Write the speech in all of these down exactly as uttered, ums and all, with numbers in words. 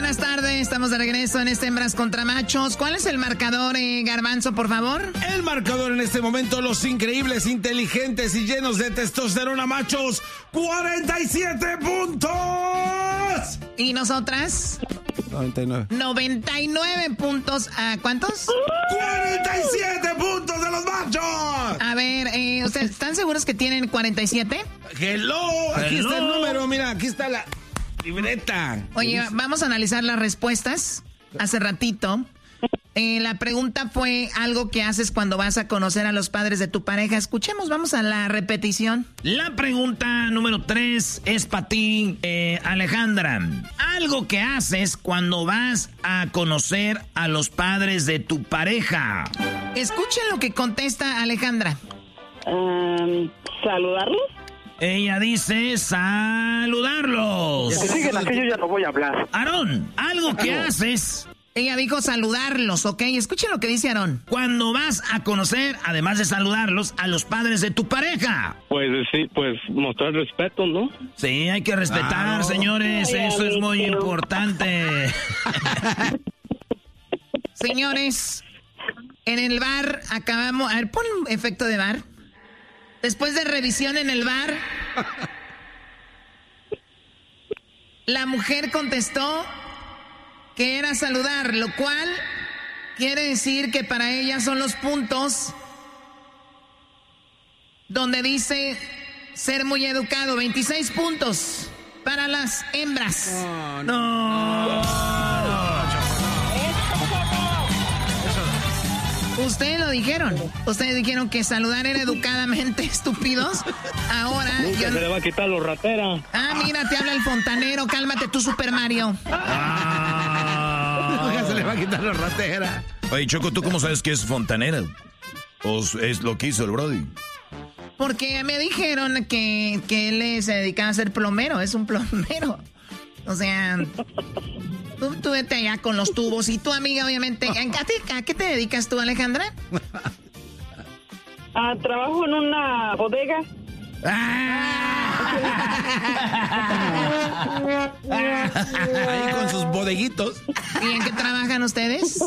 buenas tardes. Estamos de regreso en este Hembras contra Machos. ¿Cuál es el marcador, eh, Garbanzo, por favor? El marcador en este momento, los increíbles, inteligentes y llenos de testosterona machos, cuarenta y siete puntos. ¿Y nosotras? noventa y nueve. noventa y nueve puntos. ¿A cuántos? cuarenta y siete puntos de los machos. A ver, eh, ¿ustedes están seguros que tienen cuarenta y siete? Hello, aquí Hello. está el número, mira, aquí está la libreta. Oye, vamos a analizar las respuestas. Hace ratito, eh, la pregunta fue algo que haces cuando vas a conocer a los padres de tu pareja. Escuchemos, vamos a la repetición. La pregunta número tres es para ti, eh, Alejandra. Algo que haces cuando vas a conocer a los padres de tu pareja. Escuchen lo que contesta Alejandra. Um, ¿Saludarlos? Ella dice saludarlos. Si siguen así, yo ya no voy a hablar. Aarón, algo que haces Ella dijo saludarlos, ¿ok? Escuchen lo que dice Aarón. cuando vas a conocer, además de saludarlos, a los padres de tu pareja. Pues sí, pues mostrar respeto, ¿no? Sí, hay que respetar, Claro. señores. Ay, Eso es muy amiguito. importante. Señores, en el bar acabamos... A ver, pon un efecto de bar. Después de revisión en el bar, la mujer contestó que era saludar, lo cual quiere decir que para ella son los puntos donde dice ser muy educado. veintiséis puntos para las hembras. No. Ustedes lo dijeron. Ustedes dijeron que saludar era educadamente, estúpidos. Ahora... Nunca yo- se le va a quitar lo ratera. Ah, mira, te habla el fontanero. Cálmate tú, Super Mario. Nunca se le va a quitar la ratera. Oye, Choco, ¿tú cómo sabes que es fontanera? ¿O es lo que hizo el Brody? Porque me dijeron que, que él se dedicaba a ser plomero. Es un plomero. O sea, tú, tú vete allá con los tubos. Y tu amiga, obviamente... ¿A, ti- a qué te dedicas tú, Alejandra? Ah, trabajo en una bodega. Ahí con sus bodeguitos. ¿Y en qué trabajan ustedes?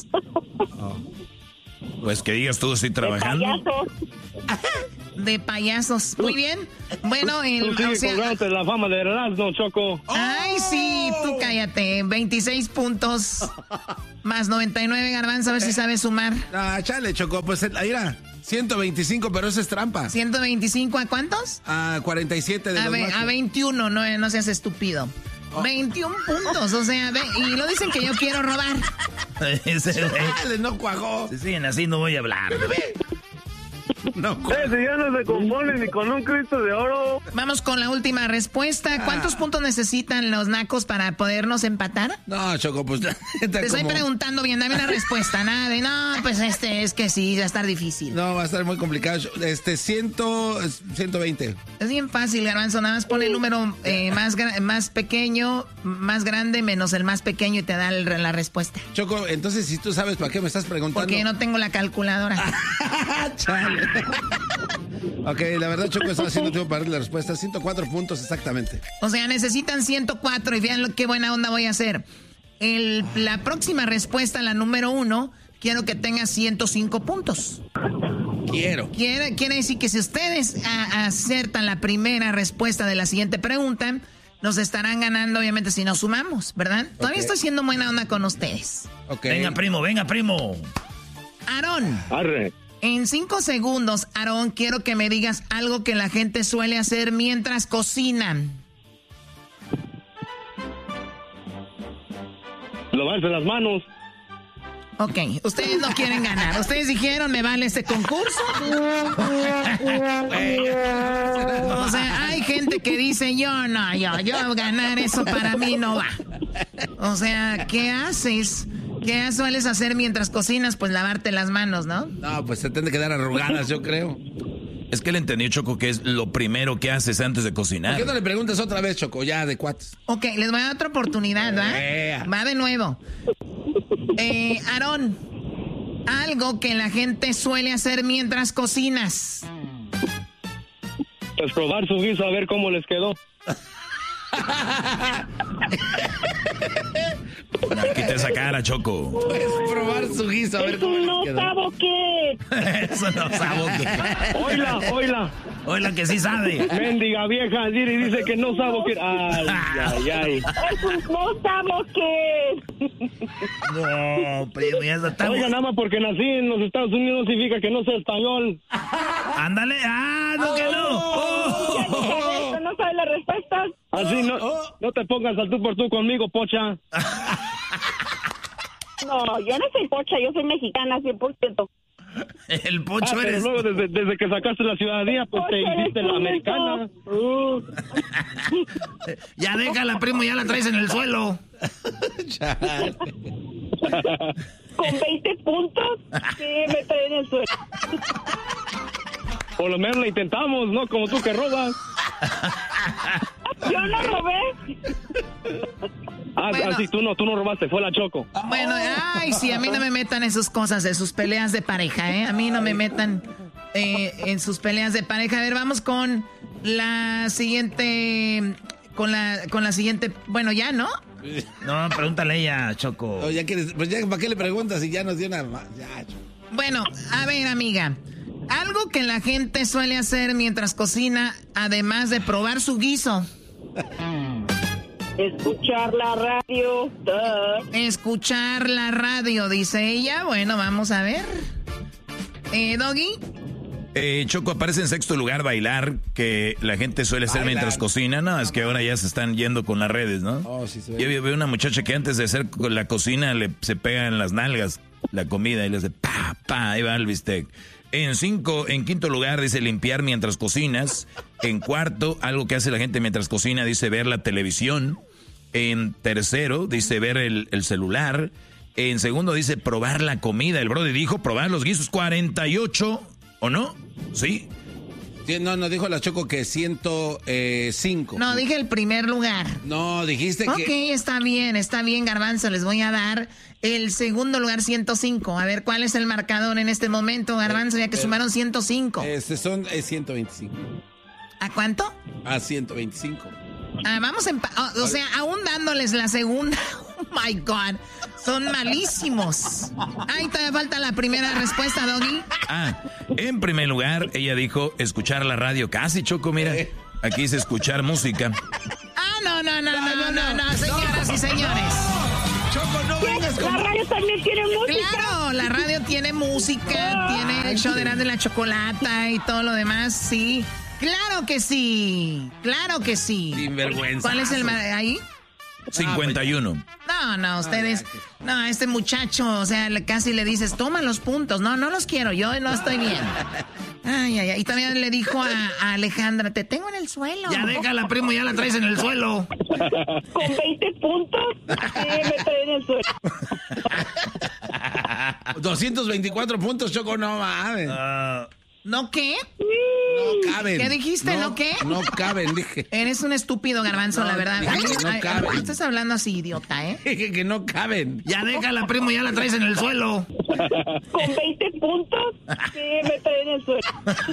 Pues que digas tú así trabajando. Payaso. De payasos. Muy bien. Bueno, Tú el... sigues o sea- colgándote la fama de Erasmo, Choco. Ay, sí, tú cállate. veintiséis puntos más noventa y nueve, Garbanzo, a ver si sabes sumar. Ah, chale, Choco, pues ahí era. ciento veinticinco, pero eso es trampa. ¿ciento veinticinco a cuántos? A cuarenta y siete de A, los ve- machos. a veintiuno, no, no seas estúpido. veintiún puntos, o sea, ve- y lo dicen que yo quiero robar. Ese güey. Chale, no cuajó. Si siguen así, no voy a hablar. No cuajó. Ese ya no se compone ni con un Cristo de oro. Vamos con la última respuesta. ¿Cuántos puntos necesitan los nacos para podernos empatar? No, Choco, pues... Te estoy preguntando bien, dame una respuesta. Nada de, no, pues este, es que sí, va a estar difícil. No, va a estar muy complicado. Este, cien, ciento veinte. Es bien fácil, Garbanzo, nada más pone el número eh, más, gra- más pequeño, más grande, menos el más pequeño y te da el- la respuesta. Choco, entonces si tú sabes para qué me estás preguntando. Porque no tengo la calculadora. Chale. Ok, la verdad, Choco, estaba haciendo tiempo para darle la respuesta. ciento cuatro puntos exactamente. O sea, necesitan ciento cuatro y vean lo, qué buena onda voy a hacer. El, la próxima respuesta, la número uno, quiero que tenga ciento cinco puntos. Quiero. Quiere, quiere decir que si ustedes a- acertan la primera respuesta de la siguiente pregunta, nos estarán ganando, obviamente, si nos sumamos, ¿verdad? Todavía Ok. estoy siendo buena onda con ustedes. Ok. Venga, primo, venga, primo. Aarón, Arre. en cinco segundos, Aarón, quiero que me digas algo que la gente suele hacer mientras cocinan. Lavarse las manos. Ok, ustedes no quieren ganar. Ustedes dijeron, me vale este concurso. O sea, hay gente que dice, yo no, yo, yo ganar eso para mí no va. O sea, ¿qué haces? ¿Qué sueles hacer mientras cocinas? Pues lavarte las manos, ¿no? No, pues se tendrá que dar arrugadas, yo creo. Es que él entendió, Choco, que es lo primero que haces antes de ¿Por cocinar. qué no le preguntas otra vez, Choco? Ya, de cuates. Ok, les voy a dar otra oportunidad, ¿va? Ea. Va de nuevo. Eh, Aarón, algo que la gente suele hacer mientras cocinas. Pues probar su guiso a ver cómo les quedó. No, esa cara, Choco. Puedes probar su guiso, a ver Eso cómo no les queda. sabo qué. Eso no sabo que. Oila, oila. Oye, que sí sabe. Mendiga vieja, Diri dice que no sabo qué. Ay, ay, ay. Eso no sabo qué. No, primo, ya está. Oiga, nada más porque nací en los Estados Unidos significa que no sé español. Ándale. Ah, no, que no. Oh. ¿No sabes la respuesta? Así no, no te pongas al tú por tú conmigo, pocha. No, yo no soy pocha, yo soy mexicana, cien por ciento. El Ah, pocho pero eres. luego desde, desde que sacaste la ciudadanía, pues te Pocha, hiciste eres la tú, americana. Uh. Ya déjala, primo, ya la traes en el suelo. Con veinte puntos, sí, me traen en el suelo. Por lo menos la intentamos, ¿no? Como tú que robas. Yo no robé. Ah, Bueno. así tú no, tú no robaste, fue la Choco. Bueno, ay, sí, a mí no me metan en sus cosas, de sus peleas de pareja, ¿eh? A mí no me metan eh, en sus peleas de pareja. A ver, vamos con la siguiente, con la, con la siguiente, bueno, ya, ¿no? No, pregúntale a ella, Choco. No, ya quieres, pues ya, ¿para qué le preguntas si ya nos dio una... ma- Ya, Choco. Bueno, a ver, amiga, algo que la gente suele hacer mientras cocina, además de probar su guiso. Escuchar la radio. Duh. Escuchar la radio, dice ella. Bueno, vamos a ver. Eh, Doggy. Eh, Choco aparece en sexto lugar bailar, que la gente suele hacer Bailar. mientras cocina. No, es que ahora ya se están yendo con las redes, ¿no? Oh, sí, se ve. Yo vi- veo una muchacha que antes de hacer co- la cocina le, se pega en las nalgas la comida y le hace pa, pa, ahí va el bistec. En cinco, en quinto lugar dice limpiar mientras cocinas. En cuarto, algo que hace la gente mientras cocina, dice ver la televisión. En tercero, dice ver el, el celular. En segundo, dice probar la comida. El brody dijo probar los guisos. cuarenta y ocho, ¿o no? Sí. Sí, no, no, dijo la Choco que ciento cinco. No, dije el primer lugar. No, dijiste Ok, que... está bien, está bien, Garbanzo. Les voy a dar el segundo lugar, ciento cinco. A ver, ¿cuál es el marcador en este momento, Garbanzo? Ya que Eh, sumaron ciento cinco. Este son eh, ciento veinticinco. ¿A cuánto? A ciento veinticinco. Ah, vamos en... O, o sea, aún dándoles la segunda. Oh, my God. Son malísimos. Ay, todavía falta la primera respuesta, Doggy. Ah, en primer lugar, ella dijo escuchar la radio. Casi, Choco, mira. Aquí dice escuchar música. Ah, no, no, no, no, no, no, no, señoras y señores. Choco, no vengas con... La radio también tiene música. Claro, la radio tiene música, tiene el show de Erasmo y la Chocolata y todo lo demás, sí. Claro que sí, claro que sí. Sinvergüenza. ¿Cuál es el mar- ahí? cincuenta y uno. No, no, ustedes, no, este muchacho, o sea, le- casi le dices, toma los puntos. No, no los quiero, yo no estoy bien. Ay, ay, ay. Y también le dijo a, a Alejandra, te tengo en el suelo. Ya déjala, primo, ya la traes en el suelo. Con veinte puntos, sí, me traen en el suelo. doscientos veinticuatro puntos, Choco, no mames. Ah, ¿No qué? No caben. ¿Qué dijiste? ¿No qué? No caben, dije. Eres un estúpido, Garbanzo, la verdad. dije que no Ay, cabe. ay, estás hablando así, idiota, ¿eh? Dije que no caben. ya déjala, primo, ya la traes en el suelo. Con veinte puntos, sí, me traen en el suelo.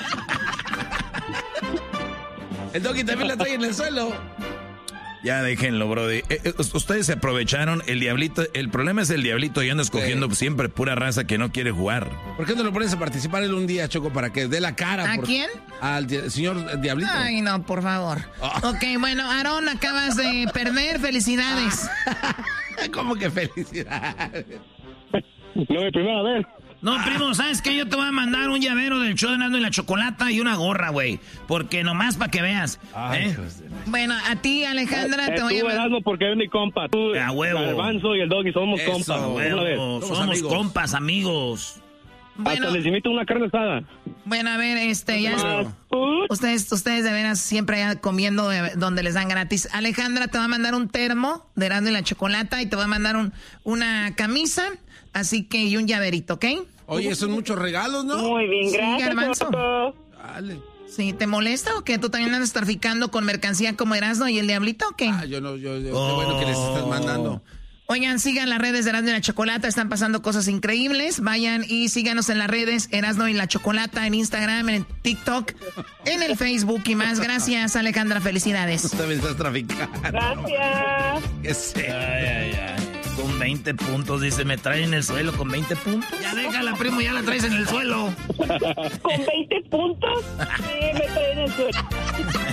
El Doggy también la trae en el suelo. Ya déjenlo, brody. Eh, eh, ustedes se aprovecharon. El diablito, el problema es el diablito y anda escogiendo Sí. siempre pura raza que no quiere jugar. ¿Por qué no lo pones a participar él un día, Choco, para que dé la cara? ¿A por- quién? Al di- señor Diablito. Ay, no, por favor. Ah. Ok, bueno, Aarón, acabas de perder. Felicidades. ¿Cómo que felicidades? No, mi primera vez. No, primo, ¿sabes qué? Yo te voy a mandar un llavero del show de Erasmo y la Chocolata y una gorra, güey. Porque nomás para que veas. ¿eh? Bueno, a ti, Alejandra, Eh, te voy a tú, mandar... Erasmo, porque eres mi compa. Tú, A huevo. Garbanzo y el Doggy somos Eso, compas. ¿Cómo la ves? Huevo, Somos somos amigos. compas, amigos. Bueno, Hasta les invito una carne asada. bueno, a ver, este, ya... Ah, uh, Ustedes, ustedes de veras siempre allá comiendo eh, donde les dan gratis. Alejandra te va a mandar un termo de Erasmo y la Chocolata y te va a mandar un, una camisa, así que y un llaverito, ¿ok? Oye, son muchos regalos, ¿no? Muy bien, Sí, gracias. Garbanzo. Choco. Dale. Sí, ¿te molesta o qué? ¿Tú también andas traficando con mercancía como Erasmo y el Diablito o qué? Ah, yo no, yo, yo- qué bueno que les estás mandando. Oigan, sigan las redes de Erasmo y la Chocolata, están pasando cosas increíbles. Vayan y síganos en las redes Erasmo y la Chocolata, en Instagram, en TikTok, en el Facebook y más. Gracias, Alejandra, felicidades. Tú también estás traficando. Gracias. ¿Qué sé? Ay, ay, ay. Con veinte puntos, dice, me trae en el suelo con veinte puntos. Ya déjala, primo, ya la traes en el suelo. ¿Con veinte puntos? Sí, me trae en el suelo.